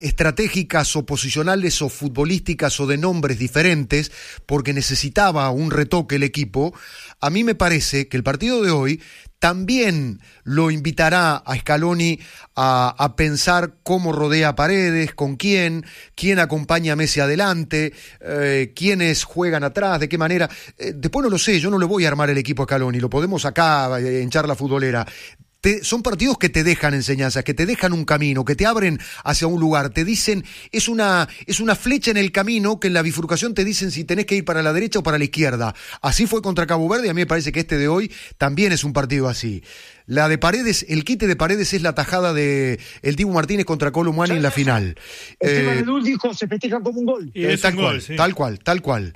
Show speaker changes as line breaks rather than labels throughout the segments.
estratégicas o posicionales o futbolísticas o de nombres diferentes, porque necesitaba un retoque el equipo, a mí me parece que el partido de hoy también lo invitará a Scaloni a pensar cómo rodea a Paredes, con quién acompaña a Messi adelante, quiénes juegan atrás, de qué manera. Después no lo sé, yo no le voy a armar el equipo a Scaloni, lo podemos acá en Charla Futbolera. Son partidos que te dejan enseñanzas, que te dejan un camino, que te abren hacia un lugar, te dicen, es una flecha en el camino que en la bifurcación te dicen si tenés que ir para la derecha o para la izquierda. Así fue contra Cabo Verde y a mí me parece que este de hoy también es un partido así. La de Paredes, el quite de Paredes es la tajada de el Dibu Martínez contra Colo Muani en la final.
Esteban Edul dijo, se festeja como un gol.
Tal cual.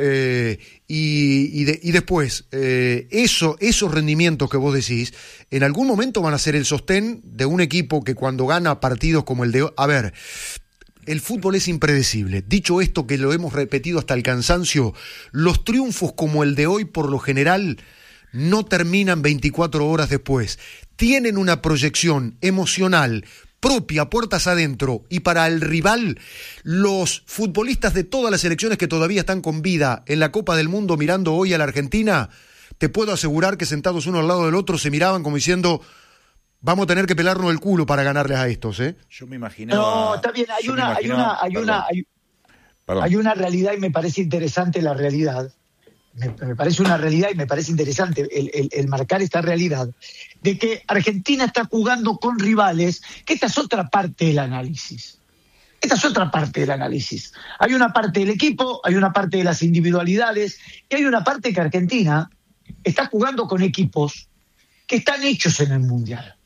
Y después, esos rendimientos que vos decís, en algún momento van a ser el sostén de un equipo que cuando gana partidos como el de hoy. A ver, el fútbol es impredecible. Dicho esto, que lo hemos repetido hasta el cansancio, los triunfos como el de hoy, por lo general, no terminan 24 horas después. Tienen una proyección emocional propia, puertas adentro, y para el rival, los futbolistas de todas las selecciones que todavía están con vida en la Copa del Mundo mirando hoy a la Argentina, te puedo asegurar que sentados uno al lado del otro se miraban como diciendo, vamos a tener que pelarnos el culo para ganarles a estos, ¿eh?
Yo me imaginaba...
No, está bien, hay una realidad y me parece interesante la realidad. Me parece una realidad y me parece interesante el marcar esta realidad, de que Argentina está jugando con rivales, que esta es otra parte del análisis. Hay una parte del equipo, hay una parte de las individualidades, y hay una parte que Argentina está jugando con equipos que están hechos en el Mundial.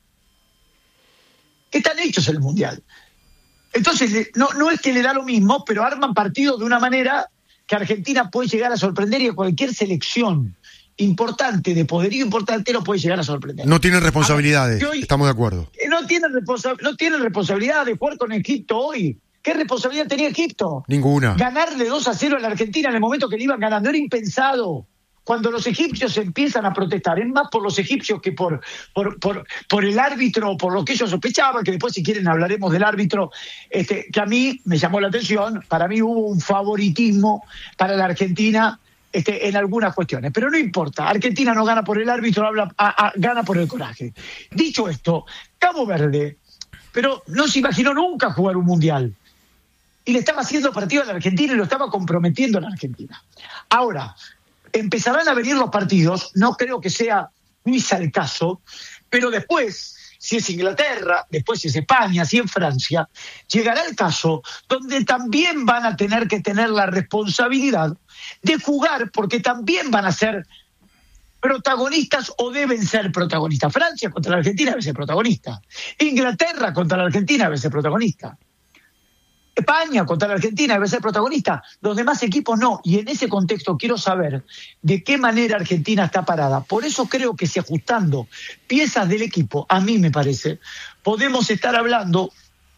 Entonces, no es que le da lo mismo, pero arman partidos de una manera que Argentina puede llegar a sorprender, y a cualquier selección importante, de poderío importante, lo puede llegar a sorprender.
No tienen responsabilidades, estamos de acuerdo.
No tienen responsabilidad de jugar con Egipto hoy. ¿Qué responsabilidad tenía Egipto?
Ninguna.
Ganarle 2-0 a la Argentina en el momento que le iban ganando era impensado. Cuando los egipcios empiezan a protestar, es más por los egipcios que por el árbitro, por lo que ellos sospechaban, que después si quieren hablaremos del árbitro, que a mí me llamó la atención. Para mí hubo un favoritismo para la Argentina en algunas cuestiones, pero no importa, Argentina no gana por el árbitro, gana por el coraje. Dicho esto, Cabo Verde, pero no se imaginó nunca jugar un mundial, y le estaba haciendo partido a la Argentina y lo estaba comprometiendo a la Argentina. Ahora, empezarán a venir los partidos, no creo que sea Suiza el caso, pero después, si es Inglaterra, después si es España, si es Francia, llegará el caso donde también van a tener que tener la responsabilidad de jugar, porque también van a ser protagonistas o deben ser protagonistas. Francia contra la Argentina debe ser protagonista. Inglaterra contra la Argentina debe ser protagonista. España contra la Argentina debe ser protagonista, los demás equipos no, y en ese contexto quiero saber de qué manera Argentina está parada. Por eso creo que si ajustando piezas del equipo, a mí me parece, podemos estar hablando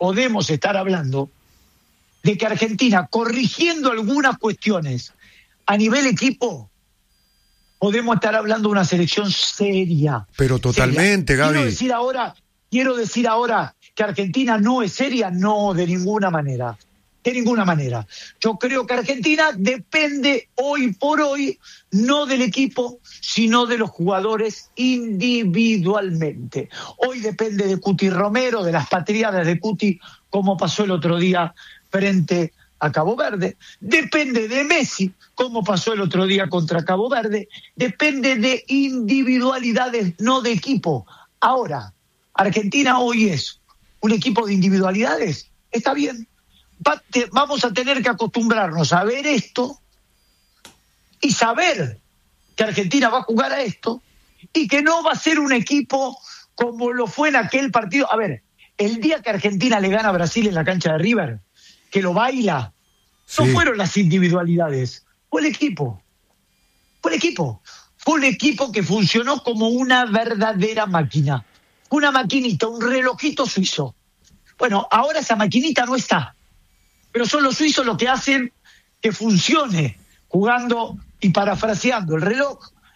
de que Argentina, corrigiendo algunas cuestiones a nivel equipo, podemos estar hablando de una selección seria.
Pero totalmente, seria. Gaby.
Quiero decir ahora que Argentina no es seria, no, de ninguna manera. Yo creo que Argentina depende hoy por hoy no del equipo, sino de los jugadores individualmente. Hoy depende de Cuti Romero, de las patriadas de Cuti, como pasó el otro día frente a Cabo Verde. Depende de Messi, como pasó el otro día contra Cabo Verde. Depende de individualidades, no de equipo. Ahora, Argentina hoy es un equipo de individualidades, está bien. Vamos a tener que acostumbrarnos a ver esto y saber que Argentina va a jugar a esto y que no va a ser un equipo como lo fue en aquel partido. A ver, el día que Argentina le gana a Brasil en la cancha de River, que lo baila, no fueron las individualidades, fue el equipo. Fue un equipo que funcionó como una verdadera máquina. Una maquinita, un relojito suizo. Bueno, ahora esa maquinita no está, pero son los suizos los que hacen que funcione, jugando y parafraseando el reloj,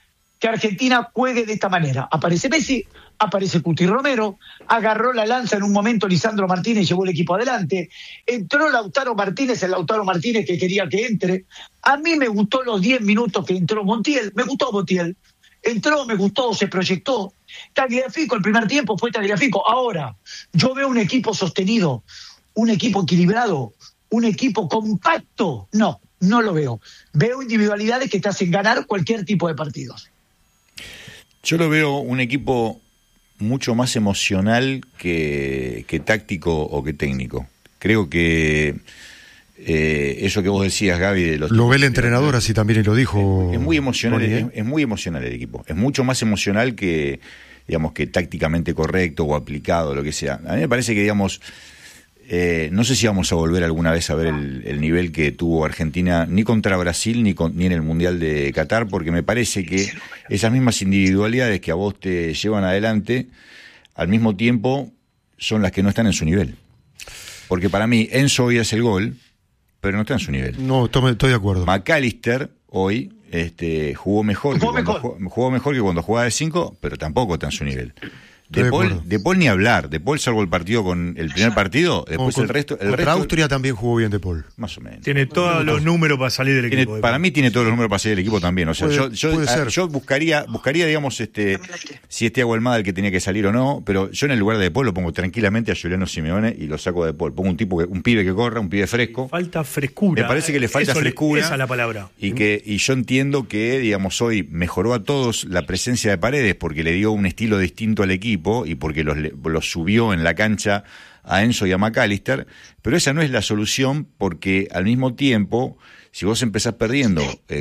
que Argentina juegue de esta manera. Aparece Messi, aparece Cuti Romero, agarró la lanza en un momento Lisandro Martínez y llevó el equipo adelante. Entró Lautaro Martínez, el Lautaro Martínez que quería que entre. A mí me gustó los 10 minutos que entró Montiel, me gustó Montiel. Entró, me gustó, se proyectó. Tagliafico, el primer tiempo fue Tagliafico. Ahora, yo veo un equipo sostenido, un equipo equilibrado, un equipo compacto. No lo veo. Veo individualidades que te hacen ganar cualquier tipo de partidos.
Yo lo veo un equipo mucho más emocional que táctico o que técnico. Creo que eso que vos decías, Gaby,
lo ve el entrenador así también, y lo dijo.
Es muy emocional, es muy emocional el equipo. Es mucho más emocional que, digamos, que tácticamente correcto o aplicado, lo que sea. A mí me parece que, digamos, no sé si vamos a volver alguna vez a ver el nivel que tuvo Argentina, ni contra Brasil, ni en el Mundial de Qatar, porque me parece que esas mismas individualidades que a vos te llevan adelante, al mismo tiempo, son las que no están en su nivel. Porque para mí, Enzo hoy hace el gol, pero no está en su nivel.
No, estoy de acuerdo.
McAllister hoy jugó mejor que cuando jugaba de 5, pero tampoco está en su nivel. De Paul ni hablar. De Paul, salvo el partido con el primer partido, después el resto.
Contra Austria también jugó bien De Paul.
Más o menos.
Tiene todos los números para salir del equipo.
Para mí tiene todos los números para salir del equipo también. O sea, yo buscaría, digamos, si Thiago Almada el que tenía que salir o no, pero yo en el lugar de Paul lo pongo tranquilamente a Juliano Simeone y lo saco de Paul. Pongo un pibe que corra, un pibe fresco.
Falta frescura.
Me parece que le falta frescura.
Esa es la palabra.
Y yo entiendo que, digamos, hoy mejoró a todos la presencia de Paredes porque le dio un estilo distinto al equipo y porque los subió en la cancha a Enzo y a McAllister, pero esa no es la solución, porque al mismo tiempo, si vos empezás perdiendo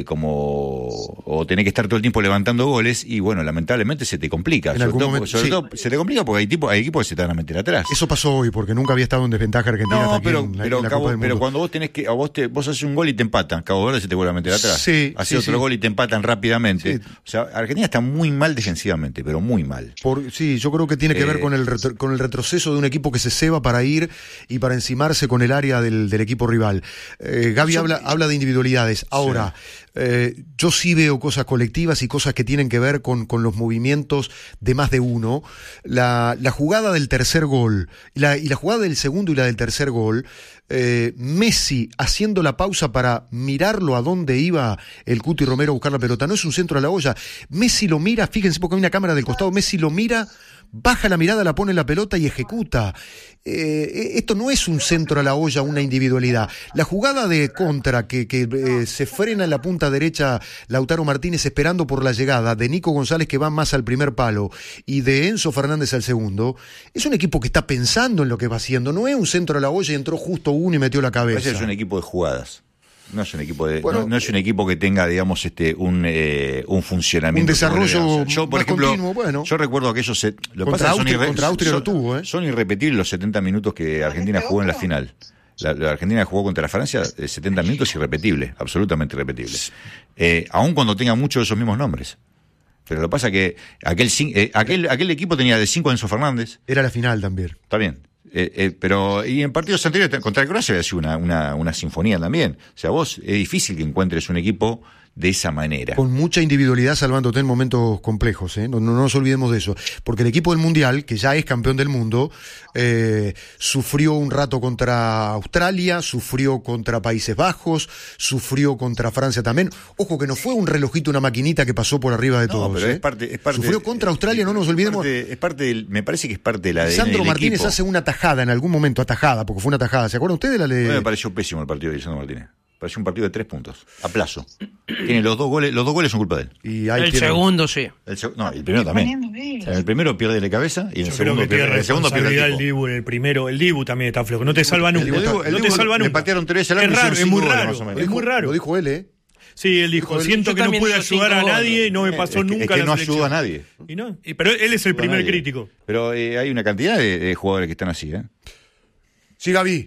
o tenés que estar todo el tiempo levantando goles, y bueno, lamentablemente se te complica. Sobre todo se te complica porque hay equipos que se te van a meter atrás.
Eso pasó hoy, porque nunca había estado en desventaja Argentina.
Pero cuando vos tenés que, vos haces un gol y te empatan, Cabo Verde se te vuelve a meter atrás. Haces otro gol y te empatan rápidamente. Sí. O sea, Argentina está muy mal defensivamente, pero muy mal.
Yo creo que tiene que ver con el retroceso de un equipo que se ceba para ir y para encimarse con el área del equipo rival. Gaby habla de individualidades. Ahora, yo sí veo cosas colectivas y cosas que tienen que ver con los movimientos de más de uno. La jugada del tercer gol y la jugada del segundo y la del tercer gol, Messi haciendo la pausa para mirarlo a dónde iba el Cuti Romero a buscar la pelota. No es un centro a la olla. Messi lo mira, fíjense porque hay una cámara del costado, Messi lo mira, baja la mirada, la pone en la pelota y ejecuta. Esto no es un centro a la olla, una individualidad. La jugada de contra que se frena en la punta derecha Lautaro Martínez esperando por la llegada de Nico González, que va más al primer palo, y de Enzo Fernández al segundo, es un equipo que está pensando en lo que va haciendo. No es un centro a la olla y entró justo uno y metió la cabeza.
Es un equipo de jugadas. No es un equipo no es un equipo que tenga, digamos, un funcionamiento,
un desarrollo
yo, por ejemplo,
continuo. Bueno,
yo recuerdo aquellos
contra Austria lo tuvo,
Son irrepetibles los 70 minutos que Argentina jugó en la final. La Argentina jugó contra Francia 70 minutos irrepetible, absolutamente irrepetible. Aun cuando tenga muchos de esos mismos nombres. Pero lo que pasa es que aquel equipo tenía de 5 a Enzo Fernández.
Era la final también.
Está bien. Pero y en partidos anteriores contra Croacia había sido una sinfonía también. O sea, es difícil que encuentres un equipo de esa manera.
Con mucha individualidad, salvándote en momentos complejos, ¿eh? No nos olvidemos de eso. Porque el equipo del Mundial, que ya es campeón del mundo, sufrió un rato contra Australia, sufrió contra Países Bajos, sufrió contra Francia también. Ojo que no fue un relojito, una maquinita que pasó por arriba de todos.
Pero es parte,
sufrió contra Australia, no nos olvidemos.
Me parece que es parte de la ADN
Lisandro
del
Martínez
equipo.
Hace una tajada en algún momento, porque fue una tajada. ¿Se acuerdan ustedes de la
Me pareció pésimo el partido de Lisandro Martínez. Pareció un partido de 3 puntos, a plazo. Tiene los dos goles son culpa de él.
Y segundo, sí.
El primero también. O sea, el primero pierde la cabeza y en el segundo pierde
el Dibu en el primero. El Dibu también está flojo, no te salva nunca.
No te salva nunca. Le patearon 3 al arco.
Es raro, es muy raro.
Es
muy raro.
Lo dijo él,
Sí, él dijo, siento que no pude ayudar a nadie y no me pasó nunca.
Es que no ayudó a nadie.
Pero él es el primer crítico.
Pero hay una cantidad de jugadores que están así,
Sí, Gaby.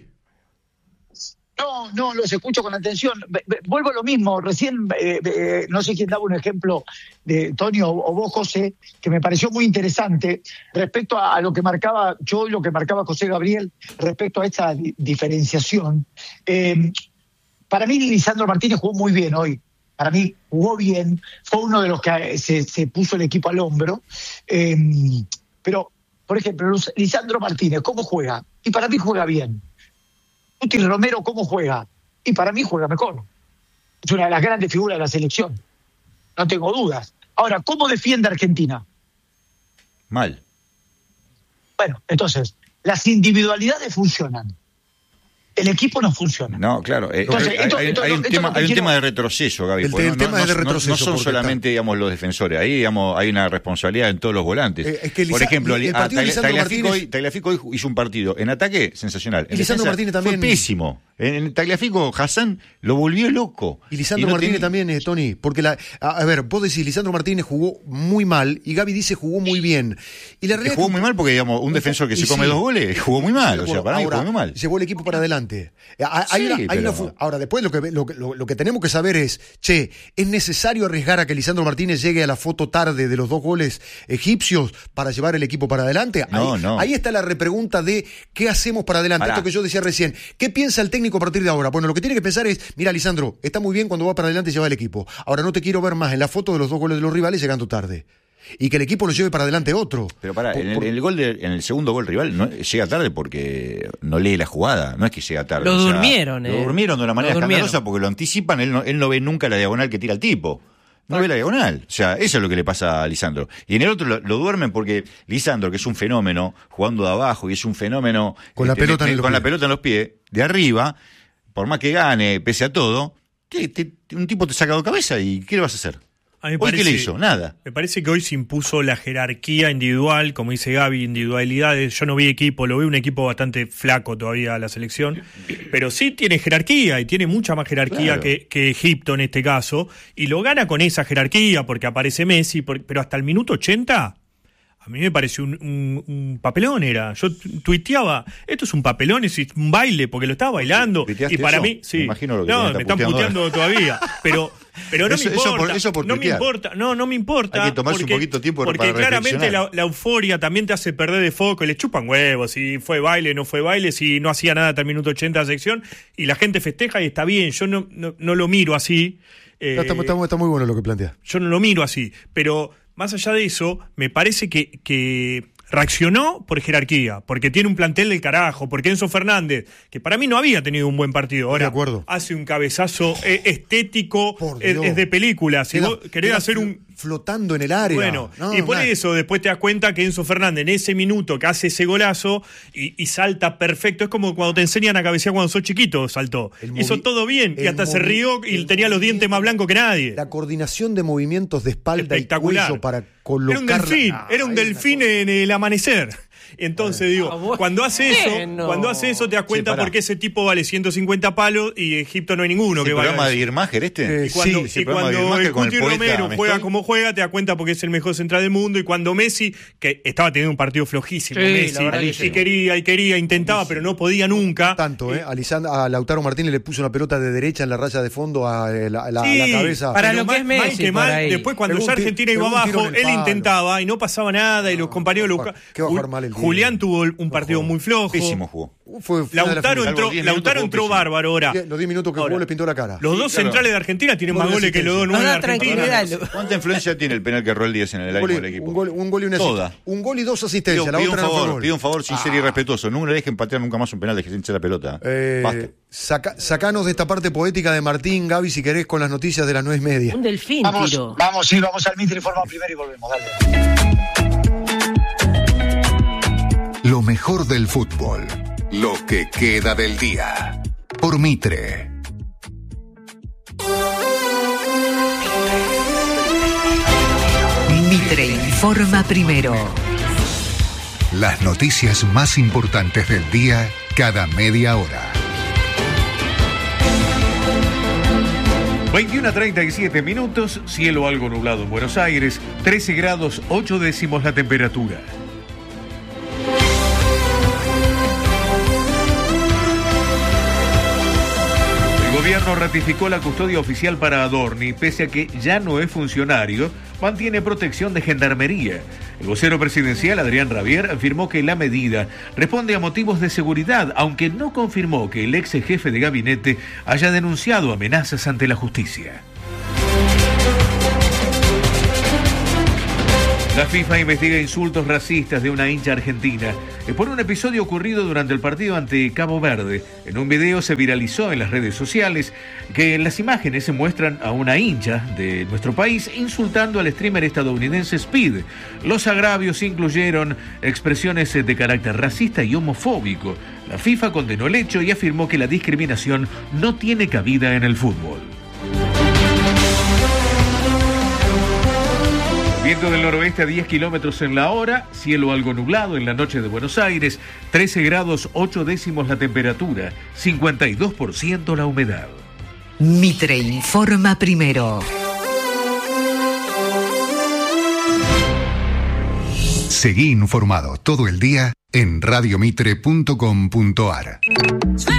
No, los escucho con atención. Vuelvo a lo mismo. Recién, no sé quién daba un ejemplo de Tonio o vos, José, que me pareció muy interesante respecto a lo que marcaba yo y lo que marcaba José Gabriel respecto a esta diferenciación. Para mí, Lisandro Martínez jugó muy bien hoy. para mí jugó bien, fue uno de los que se puso el equipo al hombro, pero, por ejemplo, Lisandro Martínez, ¿cómo juega? Y para mí juega bien. Guti Romero, ¿cómo juega? Y para mí juega mejor. Es una de las grandes figuras de la selección, no tengo dudas. Ahora, ¿cómo defiende Argentina?
Mal.
Bueno, entonces, las individualidades funcionan. El equipo no funciona.
No, claro.
Entonces,
hay un tema de retroceso, Gaby.
El tema es de retroceso.
No son solamente, digamos, los defensores. Ahí, digamos, hay una responsabilidad en todos los volantes. Por ejemplo, Tagliafico hoy hizo un partido en ataque sensacional.
Y Lisandro Martínez también.
Fue pésimo. En Tagliafico, Hassan lo volvió loco.
Y Lisandro Martínez también, Tony. Porque, a ver, vos decís, Lisandro Martínez jugó muy mal y Gaby dice jugó muy bien. Y la realidad
jugó muy mal porque, digamos, un defensor que se come 2 goles jugó muy mal. O sea, para mí jugó muy mal.
Llevó el equipo para adelante. Ahora, después lo que tenemos que saber es, ¿es necesario arriesgar a que Lisandro Martínez llegue a la foto tarde de los 2 goles egipcios para llevar el equipo para adelante?
No.
Ahí está la repregunta de ¿qué hacemos para adelante? Esto que yo decía recién. ¿Qué piensa el técnico a partir de ahora? Bueno, lo que tiene que pensar es, mira, Lisandro, está muy bien cuando va para adelante y lleva el equipo. Ahora no te quiero ver más en la foto de los 2 goles de los rivales llegando tarde. Y que el equipo lo lleve para adelante otro.
Pero en el segundo gol rival no, llega tarde porque no lee la jugada, no es que llega tarde.
Lo durmieron.
Lo durmieron de una manera escandalosa porque lo anticipan, él no ve nunca la diagonal que tira el tipo. No ve la diagonal. O sea, eso es lo que le pasa a Lisandro. Y en el otro lo duermen porque Lisandro, que es un fenómeno, jugando de abajo, y es un fenómeno
con la pelota
en los pies, de arriba, por más que gane, pese a todo, un tipo te saca de cabeza y ¿qué le vas a hacer? ¿Hoy qué le hizo? Nada.
Me parece que hoy se impuso la jerarquía individual, como dice Gaby, individualidades. Yo no vi equipo, lo veo un equipo bastante flaco todavía a la selección, pero sí tiene jerarquía y tiene mucha más jerarquía que Egipto en este caso, y lo gana con esa jerarquía porque aparece Messi, pero hasta el minuto 80... A mí me pareció un papelón era. Yo tuiteaba, esto es un papelón, es un baile, porque lo estaba bailando. Y para mí, sí.
Me imagino lo que
me están puteando todavía. Pero no me importa.
Eso por
no me importa. No me importa.
Hay que tomarse un poquito de tiempo para
porque claramente
reflexionar.
la euforia también te hace perder de foco y le chupan huevos. Si fue baile, no fue baile, si no hacía nada hasta el minuto 80 de la sección. Y la gente festeja y está bien. Yo no lo miro así.
Está muy bueno lo que planteas.
Yo no lo miro así. Pero más allá de eso, me parece que reaccionó por jerarquía, porque tiene un plantel del carajo, porque Enzo Fernández, que para mí no había tenido un buen partido, ahora hace un cabezazo estético, es de película. Si vos querés hacer
flotando en el área.
Bueno, y por eso después te das cuenta que Enzo Fernández en ese minuto que hace ese golazo y salta perfecto, es como cuando te enseñan a cabecear cuando sos chiquito, saltó. Hizo todo bien y hasta se rió y tenía los dientes más blancos que nadie.
La coordinación de movimientos de espalda y cuello para colocar...
Era un delfín en el amanecer. Entonces cuando hace eso te das cuenta porque ese tipo vale 150 palos y Egipto no hay ninguno que valga.
¿El programa de Irmager
y cuando el Guti Romero juega como juega, te das cuenta porque es el mejor central del mundo. Y cuando Messi, que estaba teniendo un partido flojísimo, Messi, quería, intentaba, pero no podía nunca.
Tanto, a Lautaro Martínez le puso una pelota de derecha en la raya de fondo a la cabeza.
Para lo que es Messi.
Después cuando ya Argentina iba abajo, él intentaba y no pasaba nada y los compañeros lo buscaban. Julián tuvo un partido muy flojo.
Pésimo jugó.
Lautaro entró bárbaro ahora.
Los 10 minutos que jugó le pintó la cara.
Los dos centrales de Argentina tienen más goles que los dos nueve de Argentina.
¿Cuánta influencia tiene el penal que erró el 10 en el ánimo del equipo?
Un gol y una asistencia. Un gol y 2 asistencias.
Pido un favor sincero y respetuoso. No le dejen patear nunca más un penal, dejen hinchar la pelota. Basta.
Sacanos de esta parte poética de Martín, Gaby, si querés, con las noticias de las 9:30.
Un delfín, tiro.
Vamos al Mitre Informa primero y volvemos. Dale.
Lo mejor del fútbol. Lo que queda del día. Por Mitre.
Mitre informa primero.
Las noticias más importantes del día cada media hora.
21:37 minutos, cielo algo nublado en Buenos Aires, 13 grados 8 décimos la temperatura. El gobierno ratificó la custodia oficial para Adorni, pese a que ya no es funcionario, mantiene protección de gendarmería. El vocero presidencial, Adrián Rabier, afirmó que la medida responde a motivos de seguridad, aunque no confirmó que el ex jefe de gabinete haya denunciado amenazas ante la justicia. La FIFA investiga insultos racistas de una hincha argentina por un episodio ocurrido durante el partido ante Cabo Verde. En un video se viralizó en las redes sociales que en las imágenes se muestran a una hincha de nuestro país insultando al streamer estadounidense Speed. Los agravios incluyeron expresiones de carácter racista y homofóbico. La FIFA condenó el hecho y afirmó que la discriminación no tiene cabida en el fútbol. Viento del noroeste a 10 kilómetros en la hora, cielo algo nublado en la noche de Buenos Aires, 13 grados 8 décimos la temperatura, 52% la humedad.
Mitre informa primero.
Seguí informado todo el día en radiomitre.com.ar.